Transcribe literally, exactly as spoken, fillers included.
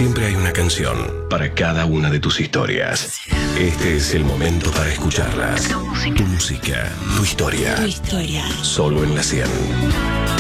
Siempre hay una canción para cada una de tus historias. Este es el momento para escucharlas. Tu música, tu música, tu historia. Tu historia. Solo en la cien.